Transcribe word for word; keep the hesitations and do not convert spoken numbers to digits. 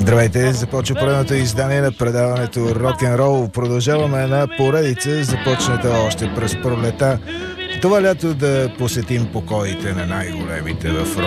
Здравейте, започва поредното издание на предаването Рок-н-рол. Продължаваме една поредица, започната още през пролета. Това лято да посетим покоите на най-големите в